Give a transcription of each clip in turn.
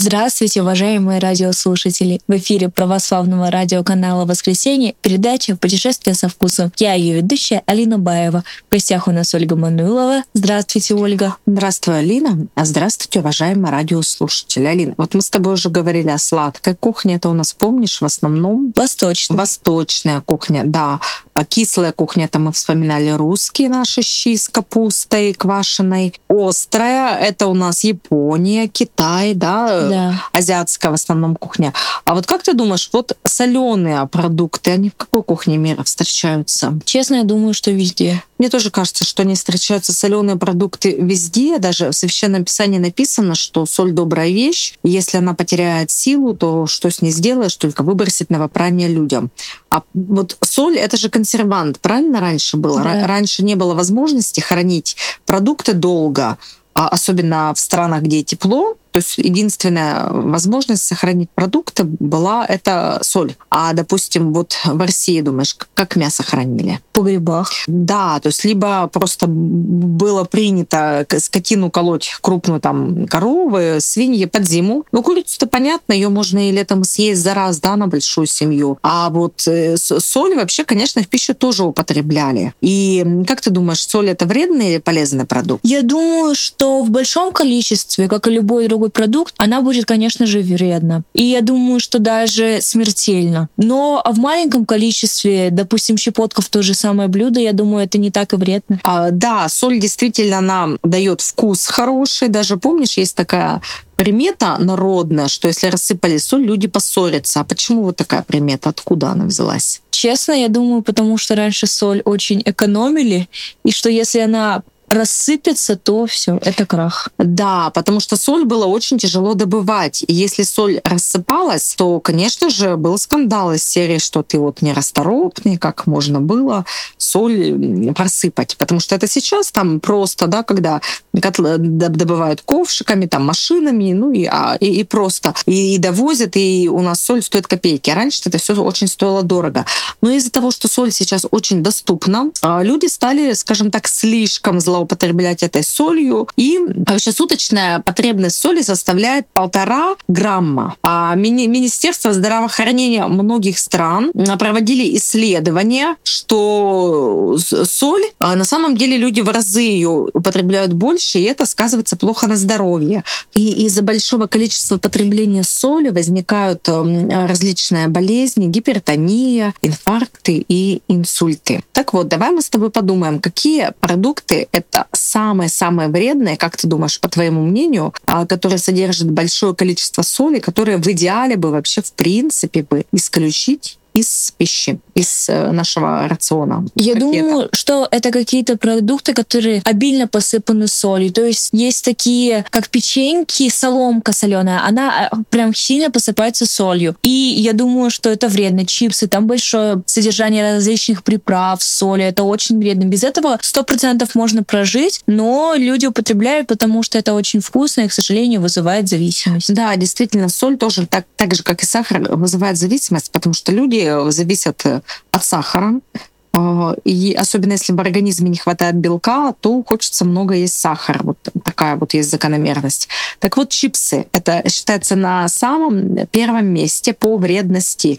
Здравствуйте, уважаемые радиослушатели! В эфире православного радиоканала «Воскресенье» передача «Путешествие со вкусом». Я ее ведущая Алина Баева. В гостях у нас Ольга Мануилова. Здравствуйте, Ольга. Здравствуй, Алина. Здравствуйте, уважаемые радиослушатели. Алина, вот мы с тобой уже говорили о сладкой кухне. Это у нас, помнишь, в основном? Восточная кухня, да. А кислая кухня, это мы вспоминали русские наши щи с капустой квашеной. Острая — это у нас Япония, Китай, да. Азиатская в основном кухня. А вот как ты думаешь, вот соленые продукты, они в какой кухне мира встречаются? Честно, я думаю, что везде. Мне тоже кажется, что они встречаются, соленые продукты, везде. Даже в Священном Писании написано, что соль — добрая вещь. И если она потеряет силу, то что с ней сделаешь? Только выбросить на попрание людям. А вот соль — это же консервант, правильно раньше было? Да. Раньше не было возможности хранить продукты долго, особенно в странах, где тепло. То есть единственная возможность сохранить продукты была это соль. А, допустим, вот в России, думаешь, как мясо хранили? В погребах. Да, то есть либо просто было принято скотину колоть крупную, там, коровы, свиньи под зиму. Ну, курицу-то понятно, ее можно и летом съесть за раз, да, на большую семью. А вот соль вообще, конечно, в пищу тоже употребляли. И как ты думаешь, соль — это вредный или полезный продукт? Я думаю, что в большом количестве, как и любой другой продукт, она будет, конечно же, вредна. И я думаю, что даже смертельно. Но в маленьком количестве, допустим, щепотка в то же самое блюдо, я думаю, это не так и вредно. Да, соль действительно нам дает вкус хороший. Даже, помнишь, есть такая примета народная, что если рассыпали соль, люди поссорятся. А почему вот такая примета? Откуда она взялась? Честно, я думаю, потому что раньше соль очень экономили, и что если она рассыпется, то все, это крах. Да, потому что соль было очень тяжело добывать. И если соль рассыпалась, то, конечно же, был скандал из серии, что ты вот нерасторопный, как можно было соль просыпать. Потому что это сейчас там просто, да, когда котлы добывают ковшиками, там, машинами, ну и просто. И довозят, и у нас соль стоит копейки. А раньше это все очень стоило дорого. Но из-за того, что соль сейчас очень доступна, люди стали, скажем так, слишком злоупотреблять этой солью. И вообще суточная потребность соли составляет 1,5 грамма. А Министерство здравоохранения многих стран проводили исследования, что соль, на самом деле люди в разы ее употребляют больше, и это сказывается плохо на здоровье. И из-за большого количества потребления соли возникают различные болезни, гипертония, инфаркты и инсульты. Так вот, давай мы с тобой подумаем, какие продукты это самые-самые вредные, как ты думаешь, по твоему мнению, которые содержат большое количество соли, которые в идеале бы вообще в принципе бы исключить из пищи, из нашего рациона? Я думаю, что это какие-то продукты, которые обильно посыпаны солью. То есть есть такие, как печеньки, соломка соленая, она прям сильно посыпается солью. И я думаю, что это вредно. Чипсы, там большое содержание различных приправ, соли, это очень вредно. Без этого 100% можно прожить, но люди употребляют, потому что это очень вкусно и, к сожалению, вызывает зависимость. Да, действительно, соль тоже так же, как и сахар, вызывает зависимость, потому что люди зависят от сахара. И особенно если в организме не хватает белка, то хочется много есть сахара. Вот такая вот есть закономерность. Так вот, чипсы — это считается на самом первом месте по вредности,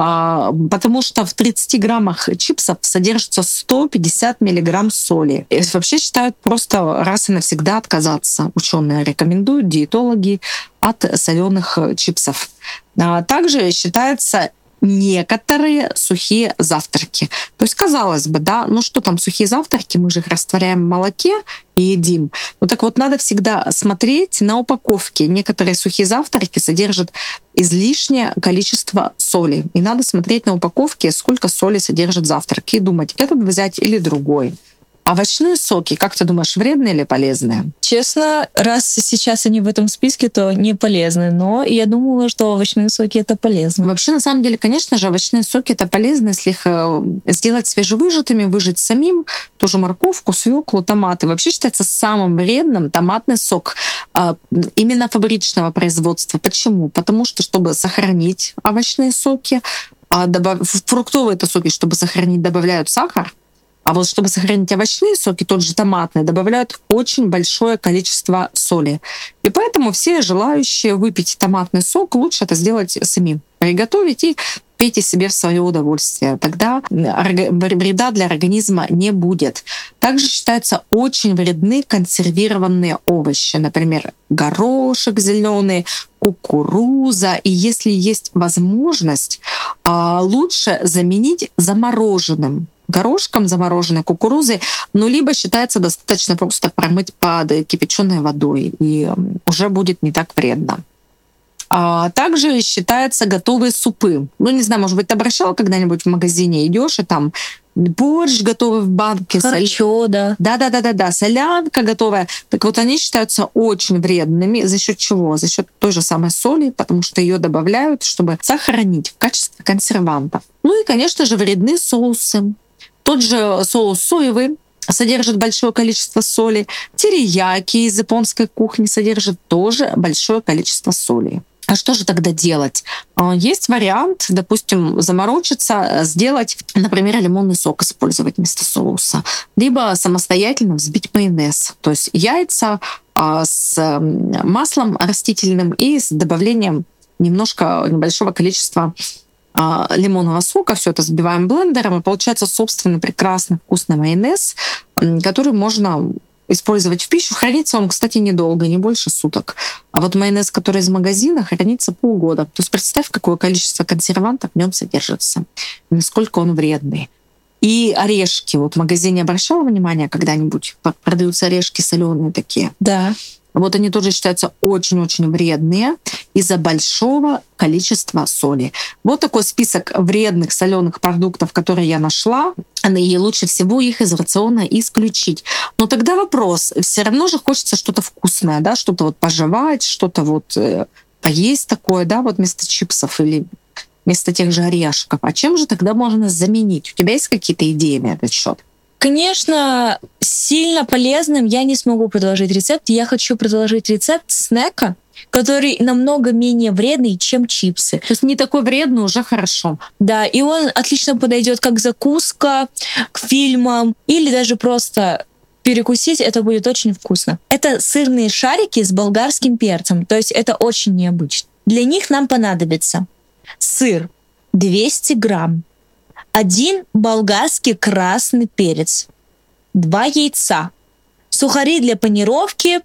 потому что в 30 граммах чипсов содержится 150 миллиграмм соли. И вообще считают просто раз и навсегда отказаться. Ученые рекомендуют, диетологи, от соленых чипсов. Также считается некоторые сухие завтраки. То есть, казалось бы, да, ну что там сухие завтраки, мы же их растворяем в молоке и едим. Ну так вот, надо всегда смотреть на упаковке. Некоторые сухие завтраки содержат излишнее количество соли. И надо смотреть на упаковке, сколько соли содержит завтрак, и думать, этот взять или другой. Овощные соки, как ты думаешь, вредные или полезные? Честно, раз сейчас они в этом списке, то не полезны. Но я думала, что овощные соки — это полезно. Вообще, на самом деле, конечно же, овощные соки — это полезно, если их сделать свежевыжатыми, выжать самим, тоже морковку, свеклу, томаты. Вообще считается самым вредным томатный сок именно фабричного производства. Почему? Потому что, чтобы сохранить овощные соки, фруктовые соки, чтобы сохранить, добавляют сахар, А вот чтобы сохранить овощные соки, тот же томатный, добавляют очень большое количество соли. И поэтому все желающие выпить томатный сок, лучше это сделать самим. Приготовить и пейте себе в свое удовольствие. Тогда вреда для организма не будет. Также считаются очень вредны консервированные овощи, например, горошек зеленый, кукуруза. И если есть возможность, лучше заменить замороженным горошком, замороженной кукурузой, но либо считается достаточно просто промыть под кипяченой водой, и уже будет не так вредно. Также считаются готовые супы. Ну, не знаю, может быть, ты обращала когда-нибудь в магазине, идешь и там борщ готовый в банке. Харчо, да. Да, солянка готовая. Так вот, они считаются очень вредными. За счет чего? За счет той же самой соли, потому что ее добавляют, чтобы сохранить в качестве консервантов. Ну и, конечно же, вредны соусы. Тот же соус соевый содержит большое количество соли. Терияки из японской кухни содержит тоже большое количество соли. А что же тогда делать? Есть вариант, допустим, заморочиться, сделать, например, лимонный сок использовать вместо соуса, либо самостоятельно взбить майонез, то есть яйца с маслом растительным и с добавлением небольшого количества лимонного сока, все это взбиваем блендером, и получается собственный прекрасный вкусный майонез, который можно использовать в пищу. Хранится он, кстати, недолго, не больше суток. А вот майонез, который из магазина, хранится полгода. То есть представь, какое количество консервантов в нем содержится, насколько он вредный. И орешки. Вот в магазине обращала внимание когда-нибудь? Продаются орешки соленые такие. Да. Вот они тоже считаются очень-очень вредные из-за большого количества соли. Вот такой список вредных соленых продуктов, которые я нашла. И лучше всего их из рациона исключить. Но тогда вопрос. Все равно же хочется что-то вкусное, да, что-то вот пожевать, что-то вот поесть такое, да, вот вместо чипсов или вместо тех же орешков. А чем же тогда можно заменить? У тебя есть какие-то идеи на этот счет? Конечно, сильно полезным я не смогу предложить рецепт. Я хочу предложить рецепт снека, который намного менее вредный, чем чипсы. То есть не такой вредный, уже хорошо. Да, и он отлично подойдет как закуска к фильмам или даже просто перекусить, это будет очень вкусно. Это сырные шарики с болгарским перцем, то есть это очень необычно. Для них нам понадобится сыр 200 грамм, 1 болгарский красный перец, 2 яйца, сухари для панировки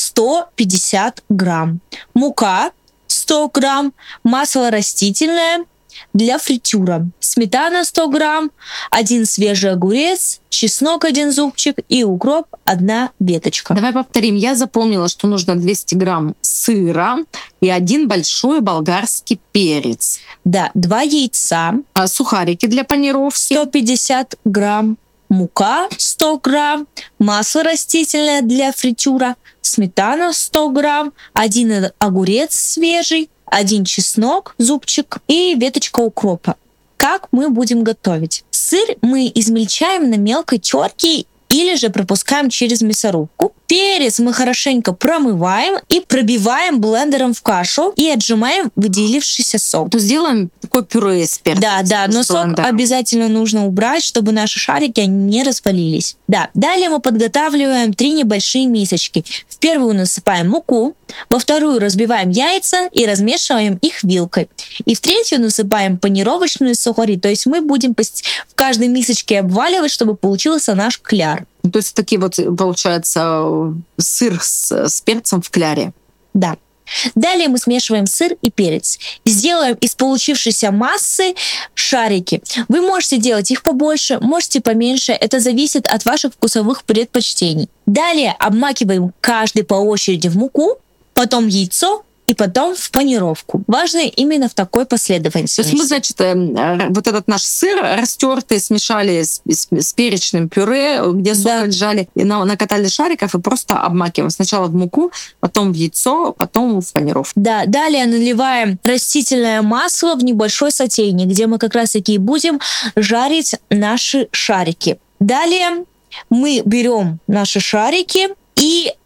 150 грамм, мука 100 грамм, масло растительное для фритюра, сметана 100 грамм, 1 свежий огурец, чеснок 1 зубчик и укроп 1 веточка. Давай повторим. Я запомнила, что нужно 200 грамм сыра и 1 большой болгарский перец. Да, 2 яйца. Сухарики для панировки. 150 грамм. Мука 100 грамм. Масло растительное для фритюра. Сметана 100 грамм. 1 огурец свежий. 1 чеснок, зубчик и веточка укропа. Как мы будем готовить? Сыр мы измельчаем на мелкой терке или же пропускаем через мясорубку. Перец мы хорошенько промываем и пробиваем блендером в кашу и отжимаем выделившийся сок. То сделаем такое пюре из перца. Да, но сок обязательно нужно убрать, чтобы наши шарики не развалились. Да, далее мы подготавливаем 3 небольшие мисочки. В первую насыпаем муку, во вторую разбиваем яйца и размешиваем их вилкой. И в третью насыпаем панировочные сухари, то есть мы будем в каждой мисочке обваливать, чтобы получился наш кляр. То есть такие вот, получается, сыр с перцем в кляре. Да. Далее мы смешиваем сыр и перец. Сделаем из получившейся массы шарики. Вы можете делать их побольше, можете поменьше. Это зависит от ваших вкусовых предпочтений. Далее обмакиваем каждый по очереди в муку, потом в яйцо и потом в панировку. Важно именно в такой последовательности. То есть мы, значит, вот этот наш сыр растертый смешали с перечным пюре, где сок отжали, и накатали шариков и просто обмакиваем. Сначала в муку, потом в яйцо, потом в панировку. Да, далее наливаем растительное масло в небольшой сотейник, где мы как раз-таки будем жарить наши шарики. Далее мы берем наши шарики и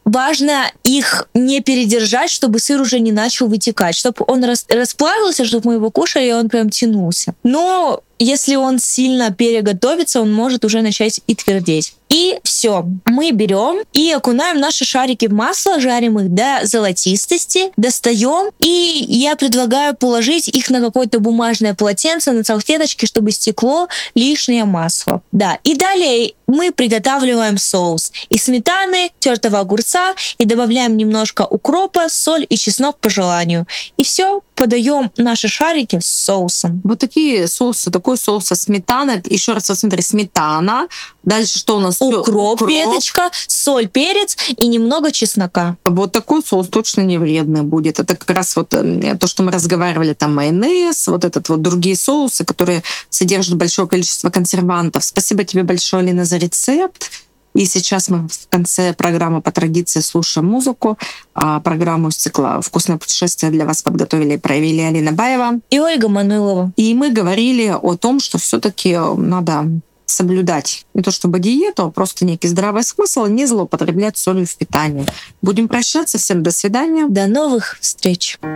важно их не передержать, чтобы сыр уже не начал вытекать, чтобы он расплавился, чтобы мы его кушали, и он прям тянулся. Но если он сильно переготовится, он может уже начать и твердеть. И все, мы берем и окунаем наши шарики в масло, жарим их до золотистости, достаем, и я предлагаю положить их на какое-то бумажное полотенце, на салфеточки, чтобы стекло лишнее масло. Да, и далее мы приготавливаем соус из сметаны, тертого огурца и добавляем немножко укропа, соль и чеснок по желанию. И все, подаем наши шарики с соусом. Вот такие соусы, такой соус со сметаной. Еще раз, вот смотри, сметана. Дальше что у нас? Укроп, веточка, соль, перец и немного чеснока. Вот такой соус точно не вредный будет. Это как раз вот то, что мы разговаривали, там майонез, вот этот вот другие соусы, которые содержат большое количество консервантов. Спасибо тебе большое, Лина, за рецепт. И сейчас мы в конце программы по традиции слушаем музыку. Программу из цикла «Вкусное путешествие» для вас подготовили и провели Алина Баева и Ольга Манылова. И мы говорили о том, что все-таки надо соблюдать не то чтобы диету, а просто некий здравый смысл, не злоупотреблять солью в питании. Будем прощаться. Всем до свидания. До новых встреч.